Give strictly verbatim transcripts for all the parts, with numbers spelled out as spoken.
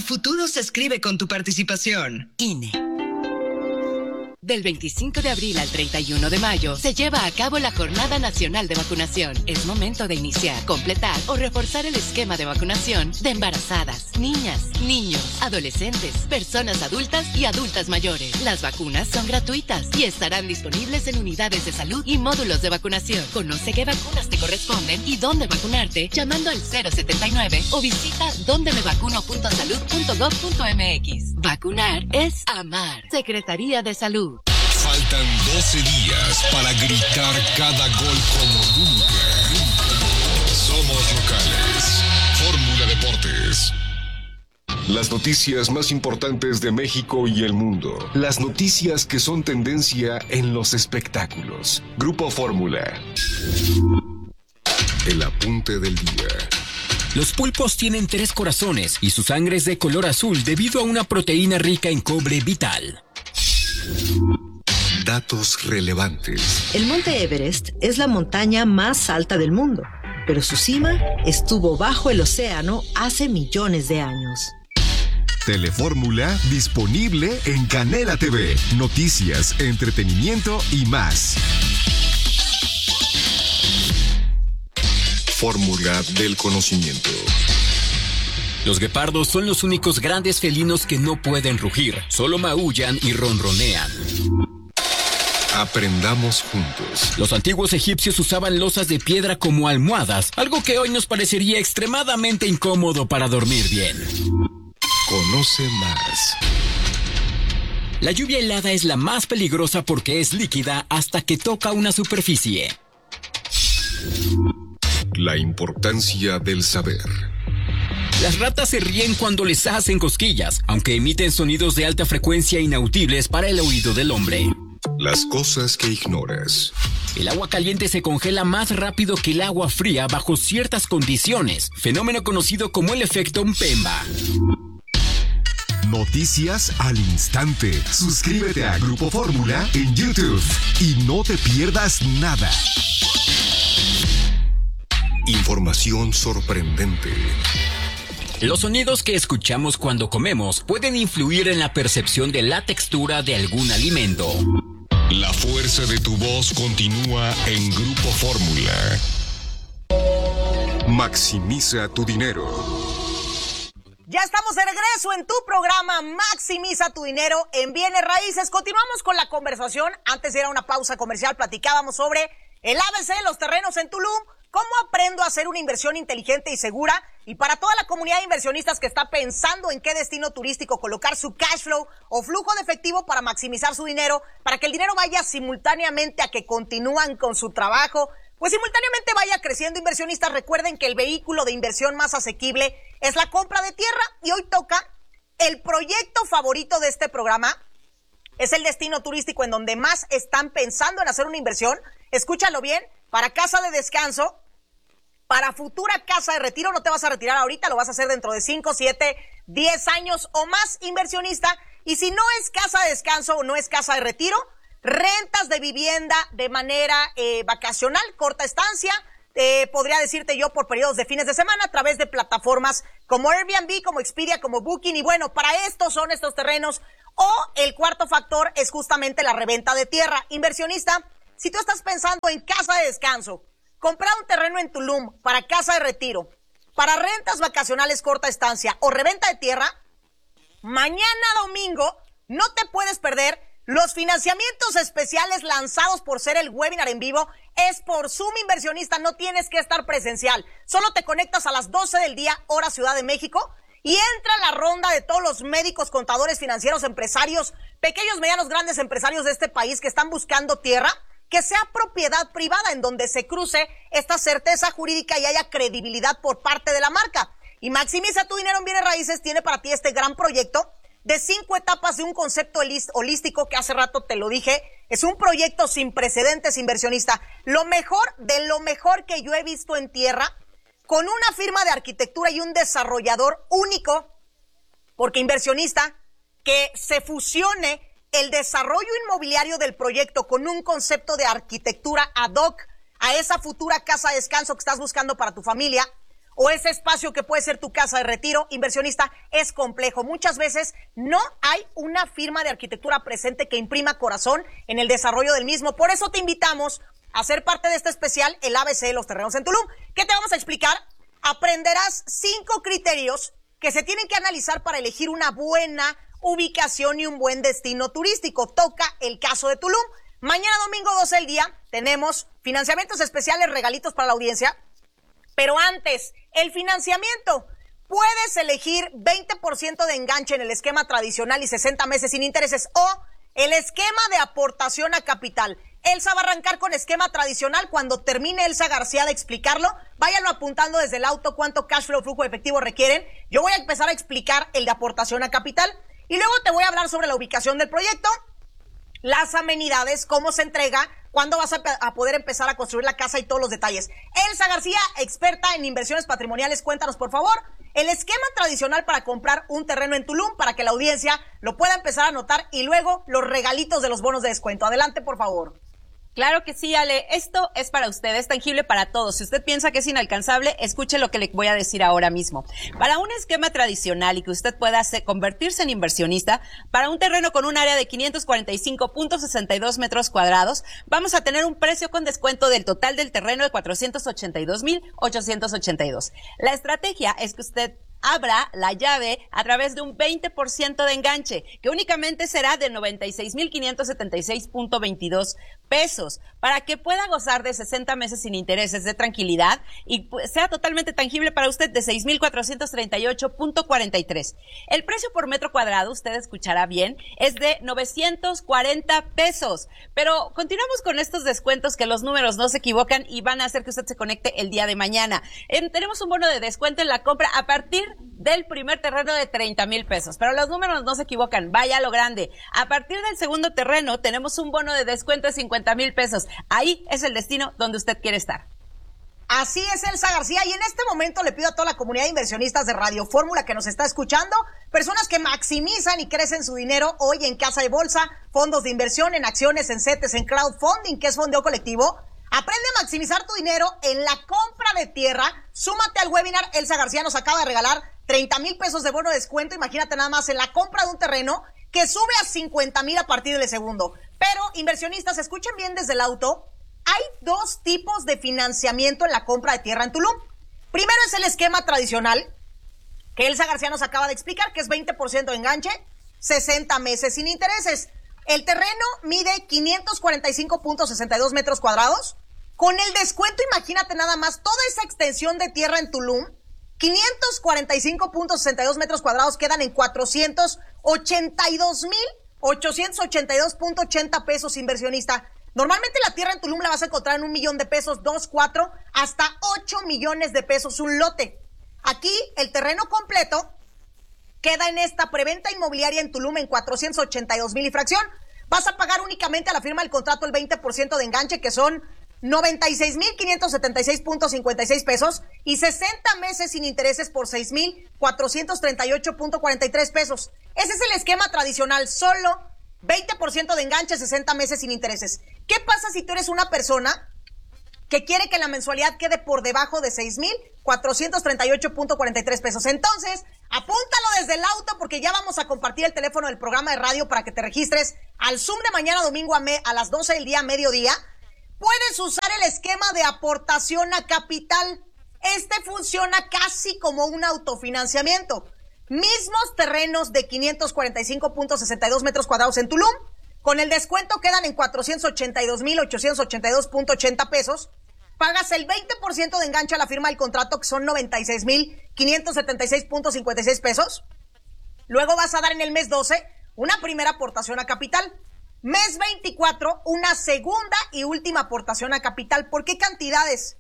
futuro se escribe con tu participación. I N E. Del veinticinco de abril al treinta y uno de mayo se lleva a cabo la Jornada Nacional de Vacunación. Es momento de iniciar, completar o reforzar el esquema de vacunación de embarazadas, niñas, niños, adolescentes, personas adultas y adultas mayores. Las vacunas son gratuitas y estarán disponibles en unidades de salud y módulos de vacunación. Conoce qué vacunas te corresponden y dónde vacunarte llamando al cero setenta y nueve o visita donde me vacuno punto salud punto gov punto mx. Vacunar es amar. Secretaría de Salud. Faltan doce días para gritar cada gol como nunca. Somos locales. Fórmula Deportes. Las noticias más importantes de México y el mundo. Las noticias que son tendencia en los espectáculos. Grupo Fórmula. El apunte del día. Los pulpos tienen tres corazones y su sangre es de color azul debido a una proteína rica en cobre vital. Datos relevantes. El Monte Everest es la montaña más alta del mundo, pero su cima estuvo bajo el océano hace millones de años. Telefórmula disponible en Canela T V. Noticias, entretenimiento y más. Fórmula del conocimiento. Los guepardos son los únicos grandes felinos que no pueden rugir, solo maullan y ronronean. Aprendamos juntos. Los antiguos egipcios usaban losas de piedra como almohadas, algo que hoy nos parecería extremadamente incómodo para dormir bien. Conoce más. La lluvia helada es la más peligrosa porque es líquida hasta que toca una superficie. La importancia del saber. Las ratas se ríen cuando les hacen cosquillas, aunque emiten sonidos de alta frecuencia inaudibles para el oído del hombre. Las cosas que ignoras. El agua caliente se congela más rápido que el agua fría bajo ciertas condiciones, fenómeno conocido como el efecto Mpemba. Noticias al instante. Suscríbete a Grupo Fórmula en YouTube y no te pierdas nada. Información sorprendente. Los sonidos que escuchamos cuando comemos pueden influir en la percepción de la textura de algún alimento. La fuerza de tu voz continúa en Grupo Fórmula. Maximiza tu dinero. Ya estamos de regreso en tu programa Maximiza tu dinero en Bienes Raíces. Continuamos con la conversación. Antes de ir a una pausa comercial, platicábamos sobre el A B C de los terrenos en Tulum. ¿Cómo aprendo a hacer una inversión inteligente y segura? Y para toda la comunidad de inversionistas que está pensando en qué destino turístico colocar su cash flow o flujo de efectivo para maximizar su dinero, para que el dinero vaya simultáneamente a que continúan con su trabajo, pues simultáneamente vaya creciendo. Inversionistas, recuerden que el vehículo de inversión más asequible es la compra de tierra, y hoy toca el proyecto favorito de este programa. Es el destino turístico en donde más están pensando en hacer una inversión. Escúchalo bien, para casa de descanso, para futura casa de retiro. No te vas a retirar ahorita, lo vas a hacer dentro de cinco, siete, diez años o más, inversionista. Y si no es casa de descanso o no es casa de retiro, rentas de vivienda de manera eh, vacacional, corta estancia, eh, podría decirte yo por periodos de fines de semana a través de plataformas como Airbnb, como Expedia, como Booking. Y bueno, para esto son estos terrenos. O el cuarto factor es justamente la reventa de tierra. Inversionista, si tú estás pensando en casa de descanso, comprar un terreno en Tulum para casa de retiro, para rentas vacacionales corta estancia o reventa de tierra, mañana domingo no te puedes perder los financiamientos especiales lanzados por ser el webinar en vivo. Es por Zoom, inversionista, no tienes que estar presencial. Solo te conectas a las doce del día, hora Ciudad de México, y entra la ronda de todos los médicos, contadores, financieros, empresarios, pequeños, medianos, grandes empresarios de este país que están buscando tierra que sea propiedad privada, en donde se cruce esta certeza jurídica y haya credibilidad por parte de la marca. Y Maximiza tu dinero en Bienes Raíces tiene para ti este gran proyecto de cinco etapas de un concepto holístico que hace rato te lo dije. Es un proyecto sin precedentes, inversionista. Lo mejor de lo mejor que yo he visto en tierra, con una firma de arquitectura y un desarrollador único, porque inversionista, que se fusione el desarrollo inmobiliario del proyecto con un concepto de arquitectura ad hoc a esa futura casa de descanso que estás buscando para tu familia, o ese espacio que puede ser tu casa de retiro, inversionista, es complejo. Muchas veces no hay una firma de arquitectura presente que imprima corazón en el desarrollo del mismo. Por eso te invitamos a ser parte de este especial, el A B C de los terrenos en Tulum. ¿Qué te vamos a explicar? Aprenderás cinco criterios que se tienen que analizar para elegir una buena ubicación y un buen destino turístico. Toca el caso de Tulum. Mañana domingo doce del día tenemos financiamientos especiales, regalitos para la audiencia. Pero antes, el financiamiento. Puedes elegir veinte por ciento de enganche en el esquema tradicional y sesenta meses sin intereses o el esquema de aportación a capital. Elsa va a arrancar con esquema tradicional. Cuando termine Elsa García de explicarlo, váyanlo apuntando desde el auto cuánto cash flow, flujo efectivo requieren. Yo voy a empezar a explicar el de aportación a capital y luego te voy a hablar sobre la ubicación del proyecto, las amenidades, cómo se entrega, cuándo vas a, a poder empezar a construir la casa y todos los detalles. Elsa García, experta en inversiones patrimoniales, cuéntanos por favor el esquema tradicional para comprar un terreno en Tulum para que la audiencia lo pueda empezar a notar y luego los regalitos de los bonos de descuento. Adelante, por favor. Claro que sí, Ale. Esto es para usted, es tangible para todos. Si usted piensa que es inalcanzable, escuche lo que le voy a decir ahora mismo. Para un esquema tradicional y que usted pueda hacer, convertirse en inversionista, para un terreno con un área de quinientos cuarenta y cinco punto sesenta y dos metros cuadrados, vamos a tener un precio con descuento del total del terreno de cuatrocientos ochenta y dos mil ochocientos ochenta y dos. La estrategia es que usted abra la llave a través de un veinte por ciento de enganche, que únicamente será de noventa y seis mil quinientos setenta y seis punto veintidós pesos, para que pueda gozar de sesenta meses sin intereses de tranquilidad y sea totalmente tangible para usted de seis mil cuatrocientos treinta y ocho punto cuarenta y tres. El precio por metro cuadrado, usted escuchará bien, es de novecientos cuarenta pesos, pero continuamos con estos descuentos que los números no se equivocan y van a hacer que usted se conecte el día de mañana. Eh, tenemos un bono de descuento en la compra a partir del primer terreno de treinta mil pesos, pero los números no se equivocan, vaya a lo grande. A partir del segundo terreno tenemos un bono de descuento de cincuenta mil pesos. Ahí es el destino donde usted quiere estar. Así es, Elsa García, y en este momento le pido a toda la comunidad de inversionistas de Radio Fórmula que nos está escuchando, personas que maximizan y crecen su dinero hoy en casa de bolsa, fondos de inversión, en acciones, en CETES, en crowdfunding, que es fondeo colectivo. Aprende a maximizar tu dinero en la compra de tierra. Súmate al webinar. Elsa García nos acaba de regalar treinta mil pesos de bono de descuento. Imagínate nada más en la compra de un terreno que sube a cincuenta mil a partir del segundo. Pero, inversionistas, escuchen bien desde el auto. Hay dos tipos de financiamiento en la compra de tierra en Tulum. Primero es el esquema tradicional, que Elsa García nos acaba de explicar, que es veinte por ciento de enganche, sesenta meses sin intereses. El terreno mide quinientos cuarenta y cinco punto sesenta y dos metros cuadrados. Con el descuento, imagínate nada más, toda esa extensión de tierra en Tulum, quinientos cuarenta y cinco punto sesenta y dos metros cuadrados quedan en cuatrocientos ochenta y dos mil ochocientos ochenta y dos punto ochenta pesos, inversionista. Normalmente la tierra en Tulum la vas a encontrar en un millón de pesos, dos, cuatro, hasta ocho millones de pesos un lote. Aquí el terreno completo queda en esta preventa inmobiliaria en Tulum en cuatrocientos ochenta y dos mil y fracción. Vas a pagar únicamente a la firma del contrato el veinte por ciento de enganche, que son noventa y seis mil quinientos setenta y seis punto cincuenta y seis pesos y sesenta meses sin intereses por seis mil cuatrocientos treinta y ocho punto cuarenta y tres pesos. Ese es el esquema tradicional, solo veinte por ciento de enganche, sesenta meses sin intereses. ¿Qué pasa si tú eres una persona que quiere que la mensualidad quede por debajo de seis mil cuatrocientos treinta y ocho punto cuarenta y tres pesos? Entonces, apúntalo desde el auto porque ya vamos a compartir el teléfono del programa de radio para que te registres al Zoom de mañana domingo a, me, a las doce del día, mediodía. Puedes usar el esquema de aportación a capital. Este funciona casi como un autofinanciamiento. Mismos terrenos de quinientos cuarenta y cinco punto sesenta y dos metros cuadrados en Tulum. Con el descuento quedan en cuatrocientos ochenta y dos mil ochocientos ochenta y dos punto ochenta pesos. Pagas el veinte por ciento de enganche a la firma del contrato, que son noventa y seis mil quinientos setenta y seis punto cincuenta y seis pesos. Luego vas a dar en el mes doce una primera aportación a capital. Mes veinticuatro, una segunda y última aportación a capital. ¿Por qué cantidades?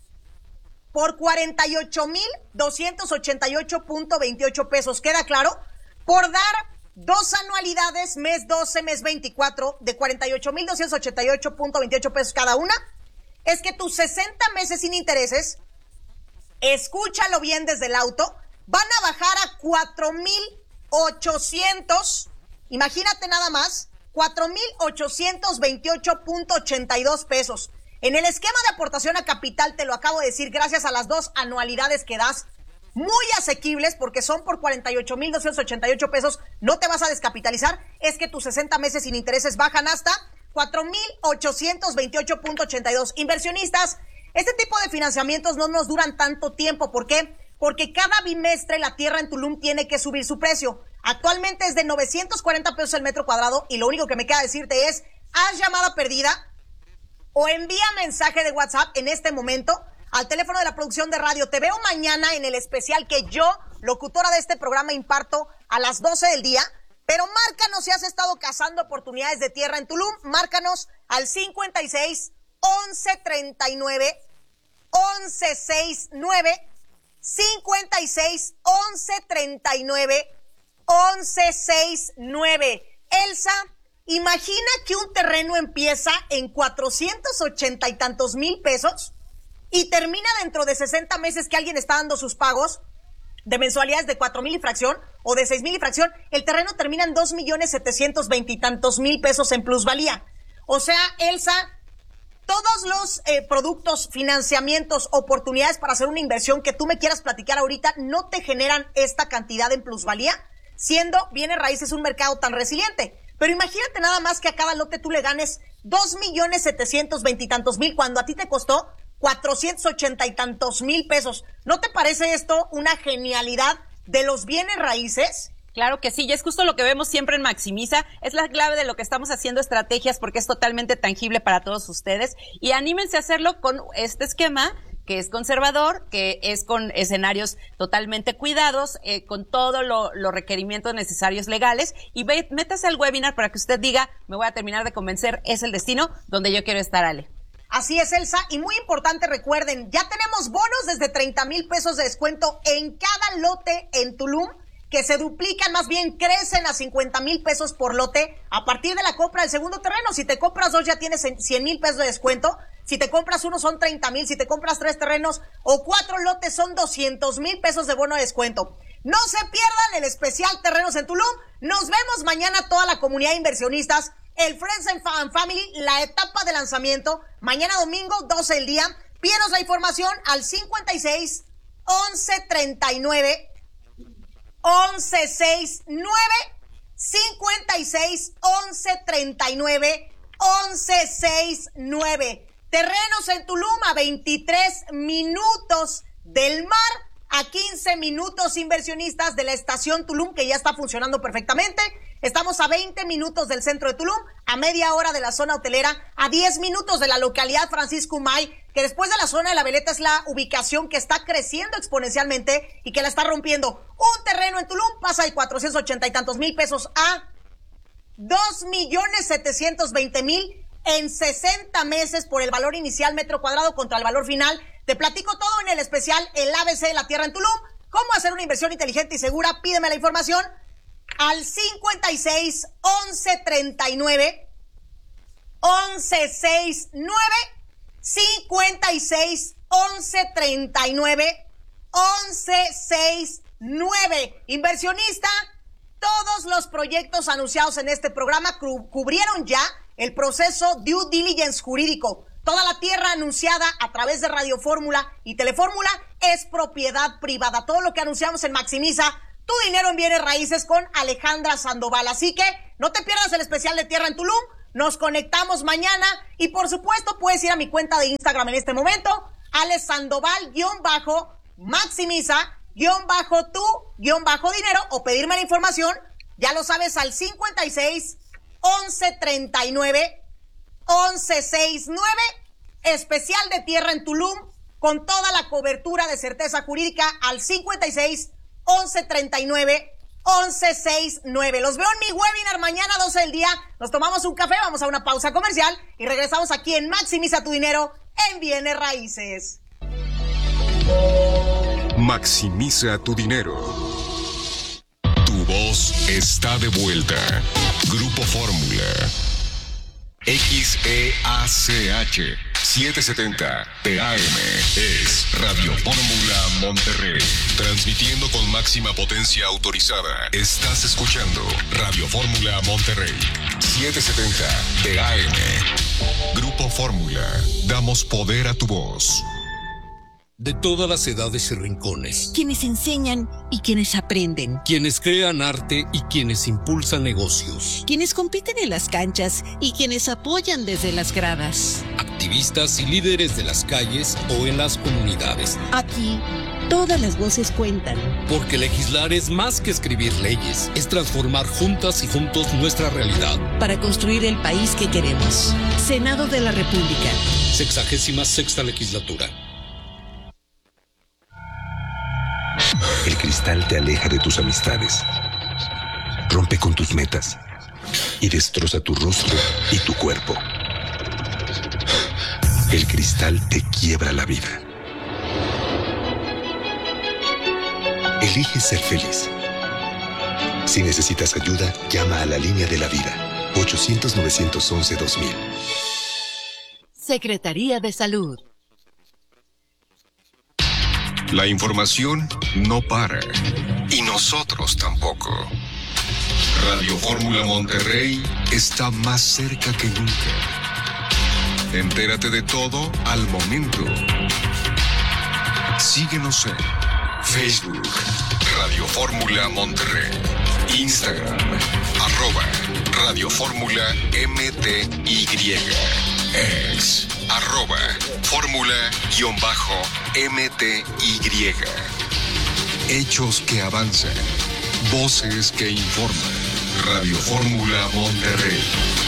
Por cuarenta y ocho mil doscientos ochenta y ocho punto veintiocho pesos. ¿Queda claro? Por dar dos anualidades, mes doce, mes veinticuatro, de cuarenta y ocho mil doscientos ochenta y ocho punto veintiocho pesos cada una, es que tus sesenta meses sin intereses, escúchalo bien desde el auto, van a bajar a cuatro mil ochocientos, imagínate nada más, cuatro mil ochocientos veintiocho punto ochenta y dos pesos. En el esquema de aportación a capital, te lo acabo de decir, gracias a las dos anualidades que das, muy asequibles, porque son por cuarenta y ocho mil doscientos ochenta y ocho pesos, no te vas a descapitalizar, es que tus sesenta meses sin intereses bajan hasta cuatro mil ochocientos veintiocho punto ochenta y dos. Inversionistas, este tipo de financiamientos no nos duran tanto tiempo. ¿Por qué? Porque cada bimestre la tierra en Tulum tiene que subir su precio. Actualmente es de novecientos cuarenta pesos el metro cuadrado y lo único que me queda decirte es, haz llamada perdida o envía mensaje de WhatsApp en este momento al teléfono de la producción de radio. Te veo mañana en el especial que yo, locutora de este programa, imparto a las doce del día. Pero márcanos si has estado cazando oportunidades de tierra en Tulum. Márcanos al cincuenta y seis, once, treinta y nueve, once, sesenta y nueve, cincuenta y seis, once, treinta y nueve, once, sesenta y nueve. Elsa, imagina que un terreno empieza en cuatrocientos ochenta y tantos mil pesos y termina dentro de sesenta meses que alguien está dando sus pagos de mensualidades de cuatro mil y fracción o de seis mil y fracción. El terreno termina en dos millones setecientos veinte y tantos mil pesos en plusvalía. O sea, Elsa, todos los eh, productos, financiamientos, oportunidades para hacer una inversión que tú me quieras platicar ahorita no te generan esta cantidad en plusvalía, siendo bienes raíces un mercado tan resiliente. Pero imagínate nada más que a cada lote tú le ganes dos millones setecientos veinte y tantos mil cuando a ti te costó cuatrocientos ochenta y tantos mil pesos. ¿No te parece esto una genialidad de los bienes raíces? Claro que sí, y es justo lo que vemos siempre en Maximiza, es la clave de lo que estamos haciendo estrategias porque es totalmente tangible para todos ustedes y anímense a hacerlo con este esquema que es conservador, que es con escenarios totalmente cuidados, eh, con todos lo, los requerimientos necesarios legales y ve, métase al webinar para que usted diga, me voy a terminar de convencer, es el destino donde yo quiero estar, Ale. Así es, Elsa, y muy importante, recuerden, ya tenemos bonos desde treinta mil pesos de descuento en cada lote en Tulum, que se duplican, más bien crecen a cincuenta mil pesos por lote a partir de la compra del segundo terreno. Si te compras dos ya tienes cien mil pesos de descuento, si te compras uno son treinta mil, si te compras tres terrenos o cuatro lotes son doscientos mil pesos de bono de descuento. No se pierdan el especial Terrenos en Tulum, nos vemos mañana toda la comunidad de inversionistas, el Friends and Family, la etapa de lanzamiento, mañana domingo, doce del día. Pídenos la información al cincuenta y seis, once, treinta y nueve, once, sesenta y nueve, cincuenta y seis, once, treinta y nueve, once, sesenta y nueve. Terrenos en Tulum a veintitrés minutos del mar, a quince minutos inversionistas de la estación Tulum, que ya está funcionando perfectamente. Estamos a veinte minutos del centro de Tulum, a media hora de la zona hotelera, a diez minutos de la localidad Francisco Humay, que después de la zona de la Veleta es la ubicación que está creciendo exponencialmente y que la está rompiendo. Un terreno en Tulum pasa de cuatrocientos ochenta y tantos mil pesos a dos millones setecientos veinte mil en sesenta meses por el valor inicial metro cuadrado contra el valor final. Te platico todo en el especial El A B C de la Tierra en Tulum. ¿Cómo hacer una inversión inteligente y segura? Pídeme la información al cincuenta y seis, once, treinta y nueve, once, sesenta y nueve, cincuenta y seis, once, treinta y nueve, once, sesenta y nueve. Inversionista, todos los proyectos anunciados en este programa cu- cubrieron ya el proceso due diligence jurídico. Toda la tierra anunciada a través de Radio Fórmula y Telefórmula es propiedad privada. Todo lo que anunciamos en Maximiza tu dinero en bienes raíces con Alejandra Sandoval. Así que no te pierdas el especial de Tierra en Tulum. Nos conectamos mañana y por supuesto puedes ir a mi cuenta de Instagram en este momento, Ale Sandoval, guión bajo, Maximiza, guión bajo tu, guión bajo dinero, o pedirme la información, ya lo sabes, al cincuenta y seis, once, treinta y nueve, once, sesenta y nueve, especial de Tierra en Tulum, con toda la cobertura de certeza jurídica al cincuenta y seis, once, treinta y nueve, once, sesenta y nueve. Los veo en mi webinar mañana doce del día. Nos tomamos un café, vamos a una pausa comercial y regresamos aquí en Maximiza tu dinero en bienes raíces. Maximiza tu dinero. Tu voz está de vuelta. Grupo Fórmula. X E A C H setecientos setenta T A M es Radio Fórmula Monterrey. Transmitiendo con máxima potencia autorizada. Estás escuchando Radio Fórmula Monterrey setecientos setenta T A M. Grupo Fórmula. Damos poder a tu voz. De todas las edades y rincones. Quienes enseñan y quienes aprenden. Quienes crean arte y quienes impulsan negocios. Quienes compiten en las canchas y quienes apoyan desde las gradas. Activistas y líderes de las calles o en las comunidades. Aquí, todas las voces cuentan. Porque legislar es más que escribir leyes. Es transformar juntas y juntos nuestra realidad. Para construir el país que queremos. Senado de la República. Sexagésima sexta legislatura. El cristal te aleja de tus amistades, rompe con tus metas y destroza tu rostro y tu cuerpo. El cristal te quiebra la vida. Elige ser feliz. Si necesitas ayuda, llama a la línea de la vida. ochocientos, novecientos once, dos mil. Secretaría de Salud. La información no para. Y nosotros tampoco. Radio Fórmula Monterrey está más cerca que nunca. Entérate de todo al momento. Síguenos en Facebook, Radio Fórmula Monterrey. Instagram, arroba Radio Fórmula M T Y. Ex, arroba Fórmula-M T Y. Hechos que avanzan. Voces que informan. Radio Fórmula Monterrey.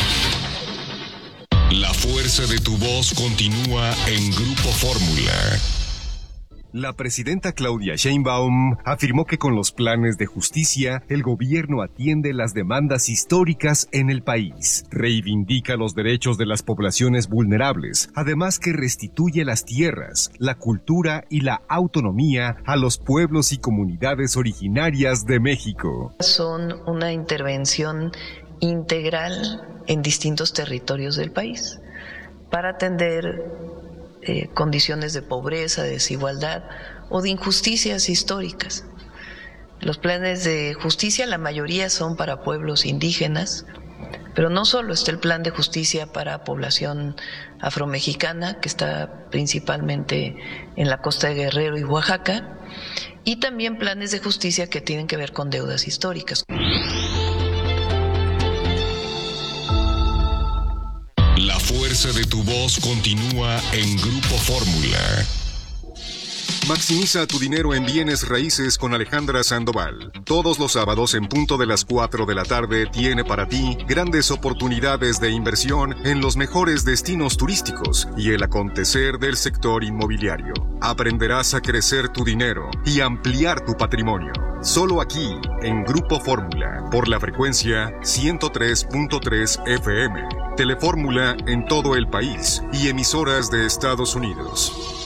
La fuerza de tu voz continúa en Grupo Fórmula. La presidenta Claudia Sheinbaum afirmó que con los planes de justicia, el gobierno atiende las demandas históricas en el país, reivindica los derechos de las poblaciones vulnerables, además que restituye las tierras, la cultura y la autonomía a los pueblos y comunidades originarias de México. Son una intervención integral en distintos territorios del país para atender Eh, condiciones de pobreza, de desigualdad o de injusticias históricas. Los planes de justicia, la mayoría son para pueblos indígenas, pero no solo está el plan de justicia para población afromexicana, que está principalmente en la costa de Guerrero y Oaxaca, y también planes de justicia que tienen que ver con deudas históricas. La fuerza de tu voz continúa en Grupo Fórmula. Maximiza tu dinero en bienes raíces con Alejandra Sandoval. Todos los sábados en punto de las cuatro de la tarde tiene para ti grandes oportunidades de inversión en los mejores destinos turísticos y el acontecer del sector inmobiliario. Aprenderás a crecer tu dinero y ampliar tu patrimonio. Solo aquí, en Grupo Fórmula, por la frecuencia ciento tres punto tres F M. Telefórmula en todo el país y emisoras de Estados Unidos.